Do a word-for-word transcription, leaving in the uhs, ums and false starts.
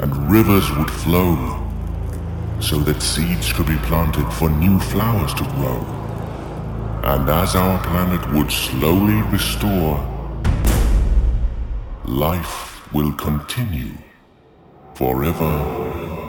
and rivers would flow, so that seeds could be planted for new flowers to grow. And as our planet would slowly restore, life will continue forever